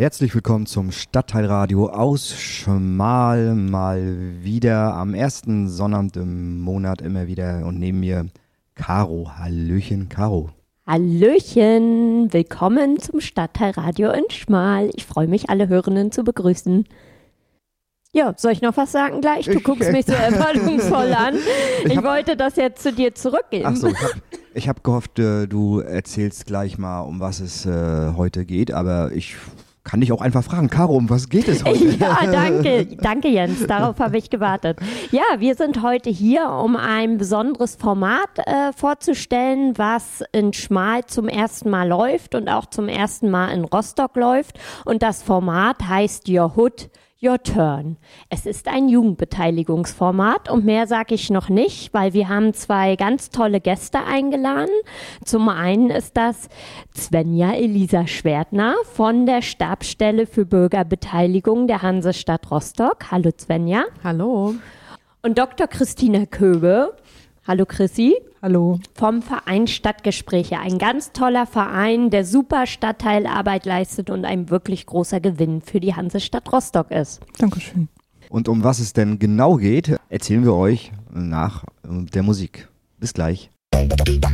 Herzlich willkommen zum Stadtteilradio aus Schmal, mal wieder am ersten Sonnabend im Monat immer wieder und neben mir Caro. Hallöchen, Caro. Hallöchen, willkommen zum Stadtteilradio in Schmal. Ich freue mich, alle Hörenden zu begrüßen. Ja, soll ich noch was sagen gleich? Du guckst mich so erwartungsvoll an. Ich wollte das jetzt zu dir zurückgeben. Ach so, ich hab gehofft, du erzählst gleich mal, um was es heute geht, aber ich kann dich auch einfach fragen, Caro, um was geht es heute? Ja, danke Jens, darauf habe ich gewartet. Ja, wir sind heute hier, um ein besonderes Format vorzustellen, was in Schmal zum ersten Mal läuft und auch zum ersten Mal in Rostock läuft. Und das Format heißt Your Hood, Your Turn. Es ist ein Jugendbeteiligungsformat und mehr sage ich noch nicht, weil wir haben zwei ganz tolle Gäste eingeladen. Zum einen ist das Svenja Elisa Schwertner von der Stabsstelle für Bürgerbeteiligung der Hansestadt Rostock. Hallo Svenja. Hallo. Und Dr. Christina Köbe. Hallo Chrissy. Hallo. Vom Verein Stadtgespräche. Ein ganz toller Verein, der super Stadtteilarbeit leistet und ein wirklich großer Gewinn für die Hansestadt Rostock ist. Dankeschön. Und um was es denn genau geht, erzählen wir euch nach der Musik. Bis gleich.